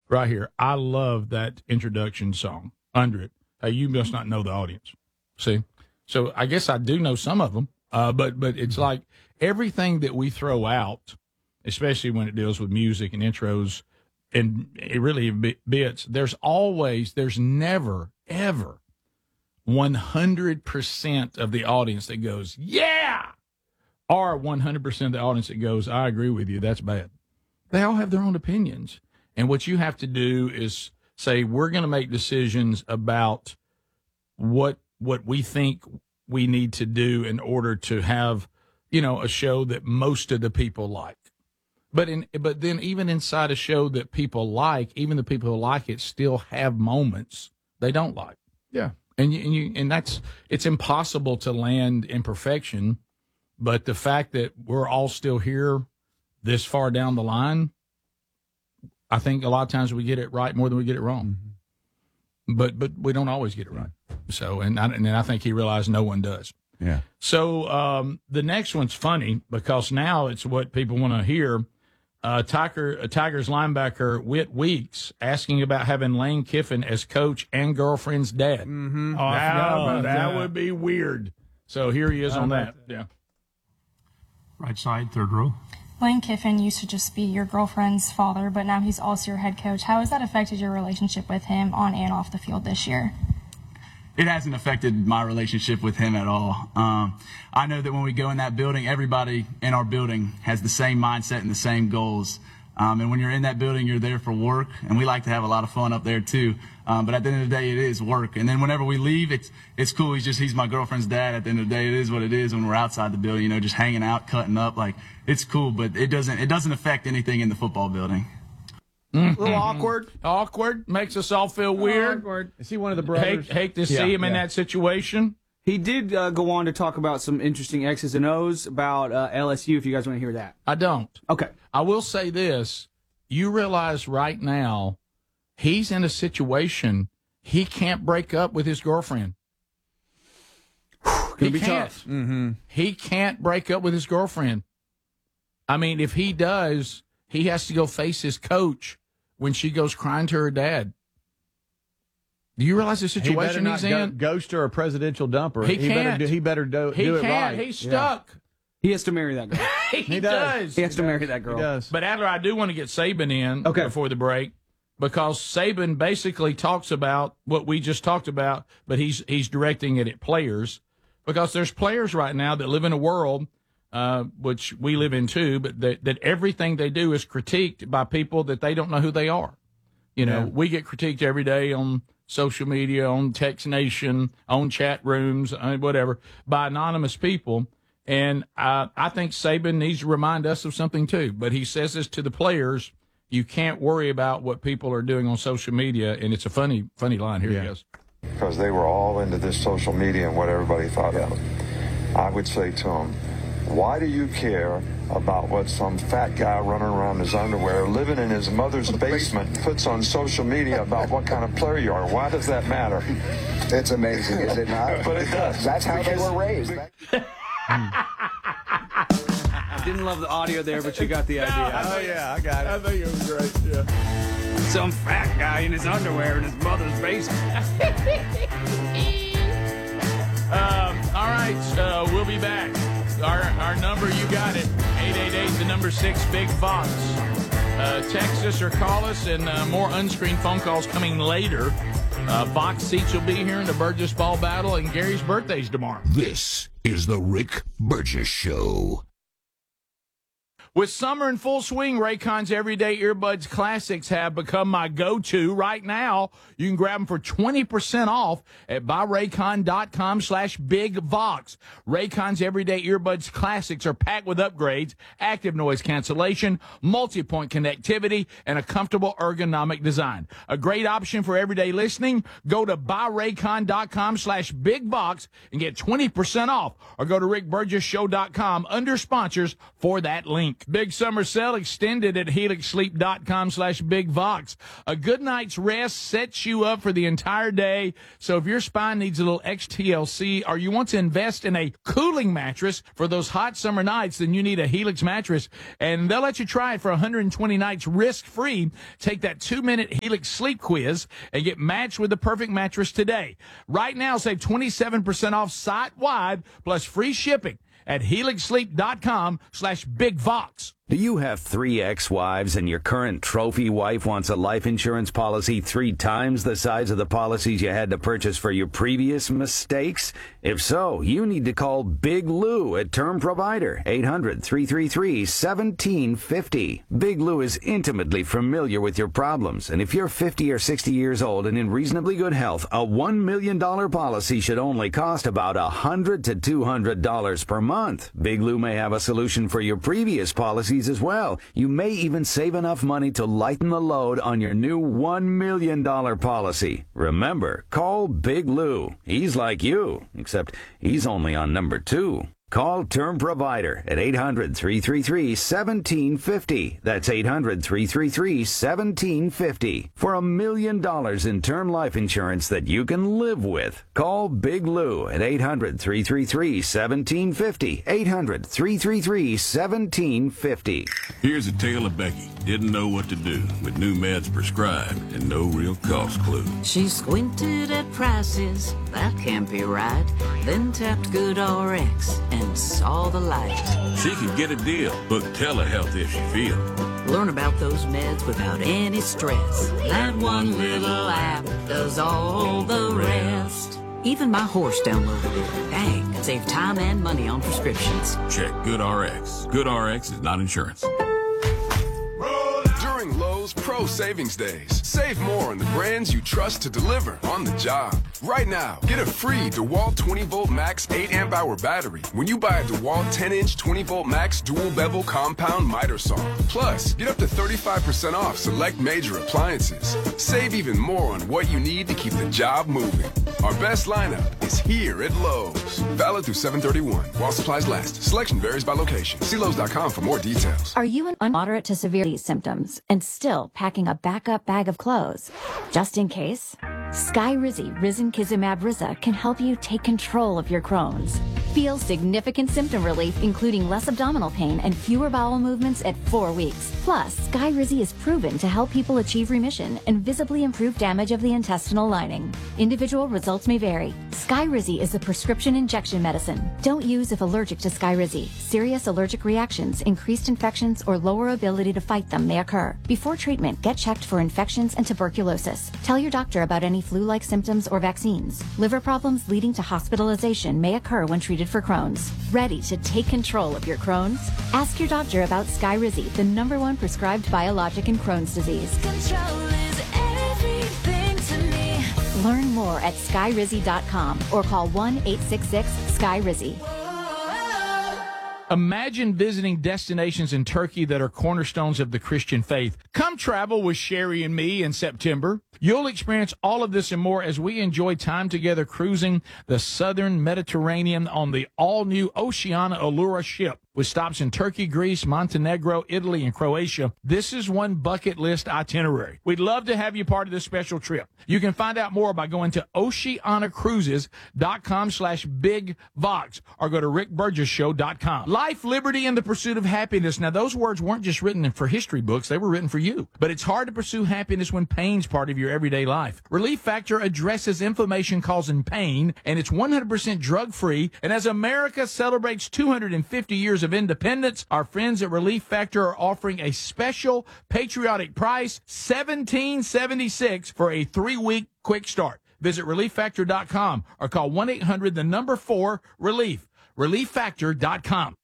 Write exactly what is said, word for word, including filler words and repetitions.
right here. I love that introduction song under it. Hey, you must not know the audience. See? So I guess I do know some of them, uh, but but it's like everything that we throw out, especially when it deals with music and intros and it really bits, there's always, there's never, ever one hundred percent of the audience that goes, yeah, or one hundred percent of the audience that goes, I agree with you, that's bad. They all have their own opinions. And what you have to do is say, we're going to make decisions about what what we think we need to do in order to have, you know, a show that most of the people like. But in but then even inside a show that people like, even the people who like it still have moments they don't like. Yeah. And you, and you and that's it's impossible to land in perfection, but the fact that we're all still here this far down the line, I think a lot of times we get it right more than we get it wrong. Mm-hmm. But but we don't always get it right. So and I, and I think he realized no one does. Yeah. So um, the next one's funny because now it's what people want to hear. Uh, Tiger, uh, Tigers linebacker Whit Weeks asking about having Lane Kiffin as coach and girlfriend's dad. Mm-hmm. Oh, now, that, that that would be weird. So here he is on that. that. Yeah. Right side, third row. Lane Kiffin used to just be your girlfriend's father, but now he's also your head coach. How has that affected your relationship with him on and off the field this year? It hasn't affected my relationship with him at all. Um, I know that when we go in that building, everybody in our building has the same mindset and the same goals. Um, and when you're in that building, you're there for work, and we like to have a lot of fun up there too. Um, but at the end of the day, it is work. And then whenever we leave, it's it's cool. He's just he's my girlfriend's dad. At the end of the day, it is what it is. When we're outside the building, you know, just hanging out, cutting up, like it's cool. But it doesn't it doesn't affect anything in the football building. Mm-hmm. A little awkward. Awkward. Makes us all feel weird. Awkward. Is he one of the brothers? Hate, hate to see yeah, him yeah. in that situation. He did uh, go on to talk about some interesting X's and O's about uh, L S U, if you guys want to hear that. I don't. Okay. I will say this. You realize right now he's in a situation he can't break up with his girlfriend. He be can't. tough. Mm-hmm. He can't break up with his girlfriend. I mean, if he does, he has to go face his coach when she goes crying to her dad. Do you realize the situation he he's not in? Go, ghost her a presidential dumper. He, he can't. Better do, he better do, he do it can't. right. He's stuck. He has to marry that girl. he, He does. does. He has He to does. marry that girl. He does. But Adler, I do want to get Saban in Okay. before the break because Saban basically talks about what we just talked about, but he's he's directing it at players because there's players right now that live in a world, uh, which we live in too, but that, that everything they do is critiqued by people that they don't know who they are. You know, Yeah. we get critiqued every day on social media, on Text Nation, on chat rooms, uh, whatever, by anonymous people. And uh, I think Saban needs to remind us of something, too. But he says this to the players. You can't worry about what people are doing on social media. And it's a funny, funny line. Here Yeah. he goes. Because they were all into this social media and what everybody thought of it. I would say to them, why do you care about what some fat guy running around in his underwear, living in his mother's basement, puts on social media about what kind of player you are? Why does that matter? It's amazing, is it not? But it does. That's how they were raised. I didn't love the audio there, but you got the idea. Oh, yeah, I got it. I think it was great, yeah. Some fat guy in his underwear in his mother's basement. Um, all right, uh, we'll be back. Our our number, you got it, eight eight eight, the number six, Big Fox. Uh, text us or call us, and uh, more unscreened phone calls coming later. Uh, box seats will be here in the Burgess Ball Battle, and Gary's birthday's tomorrow. This is the Rick Burgess Show. With summer in full swing, Raycon's Everyday Earbuds Classics have become my go-to. Right now, you can grab them for twenty percent off at buyraycon.com slash bigvox. Raycon's Everyday Earbuds Classics are packed with upgrades, active noise cancellation, multi-point connectivity, and a comfortable ergonomic design. A great option for everyday listening. Go to buyraycon.com slash bigvox and get twenty percent off, or go to rick burgess show dot com under sponsors for that link. bunk. Big summer sale extended at helix sleep dot com slash big vox. A good night's rest sets you up for the entire day. So if your spine needs a little extra T L C or you want to invest in a cooling mattress for those hot summer nights, then you need a Helix mattress. And they'll let you try it for one hundred twenty nights risk-free. Take that two-minute Helix sleep quiz and get matched with the perfect mattress today. Right now, save twenty-seven percent off site-wide plus free shipping at helix sleep dot com slash big vox. Do you have three ex-wives and your current trophy wife wants a life insurance policy three times the size of the policies you had to purchase for your previous mistakes? If so, you need to call Big Lou at Term Provider, eight hundred, three three three, one seven five zero. Big Lou is intimately familiar with your problems, and if you're fifty or sixty years old and in reasonably good health, a one million dollars policy should only cost about one hundred to two hundred dollars per month. Big Lou may have a solution for your previous policies as well. You may even save enough money to lighten the load on your new one million dollars policy. Remember, call Big Lou. He's like you, except he's only on number two. Call Term Provider at eight hundred, three three three, one seven five zero. That's eight hundred, three three three, one seven five zero. For a million dollars in term life insurance that you can live with. Call Big Lou at eight hundred, three three three, one seven five zero. eight hundred, three three three, one seven five zero. Here's a tale of Becky. Didn't know what to do with new meds prescribed and no real cost clue. She squinted at prices, that can't be right. Then tapped GoodRx and saw the light. She could get a deal. Book telehealth if she feels. Learn about those meds without any stress. That one little app does all the rest. Even my horse downloaded it. Dang, it saved time and money on prescriptions. Check GoodRx. GoodRx is not insurance. During Lowe's Pro Savings Days, save more on the brands you trust to deliver on the job. Right now, get a free DeWalt twenty volt max eight amp hour battery when you buy a DeWalt ten inch twenty volt max dual bevel compound miter saw. Plus, get up to thirty-five percent off select major appliances. Save even more on what you need to keep the job moving. Our best lineup is here at Lowe's. Valid through seven thirty-one while supplies last. Selection varies by location. See Lowe's dot com for more details. Are you in moderate to severe symptoms and still packing a backup bag of clothes? Just in case? Skyrizi Risankizumab Riza can help you take control of your Crohn's. Feel significant symptom relief, including less abdominal pain and fewer bowel movements at four weeks. Plus, Skyrizi is proven to help people achieve remission and visibly improve damage of the intestinal lining. Individual results may vary. Skyrizi is a prescription injection medicine. Don't use if allergic to Skyrizi. Serious allergic reactions, increased infections, or lower ability to fight them may occur. Before treatment, get checked for infections and tuberculosis. Tell your doctor about any flu-like symptoms or vaccines. Liver problems leading to hospitalization may occur when treated for Crohn's. Ready to take control of your Crohn's? Ask your doctor about Skyrizi, the number one prescribed biologic in Crohn's disease. Control is everything to me. Learn more at skyrizi dot com or call one eight six six, S K Y R I Z I. Imagine visiting destinations in Turkey that are cornerstones of the Christian faith. Come travel with Sherry and me in September. You'll experience all of this and more as we enjoy time together cruising the southern Mediterranean on the all-new Oceania Allura ship. With stops in Turkey, Greece, Montenegro, Italy, and Croatia, this is one bucket list itinerary. We'd love to have you part of this special trip. You can find out more by going to oceana cruises dot com slash big vox or go to rick burgess show dot com. Life, liberty, and the pursuit of happiness. Now, those words weren't just written for history books. They were written for you. But it's hard to pursue happiness when pain's part of your everyday life. Relief Factor addresses inflammation causing pain, and it's one hundred percent drug-free. And as America celebrates two hundred fifty years of independence, our friends at Relief Factor are offering a special patriotic price, seventeen seventy-six for a three-week quick start. Visit relief factor dot com or call one eight hundred the number four relief. relief factor dot com.